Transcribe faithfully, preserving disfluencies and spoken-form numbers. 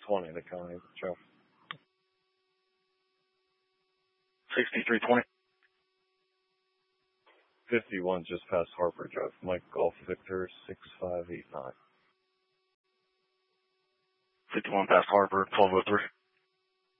twenty, the county, Jeff. sixty-three twenty. fifty-one just past Harper, Jeff. Mike Golf Victor, six five eight nine. fifty-one past Harper, twelve oh three.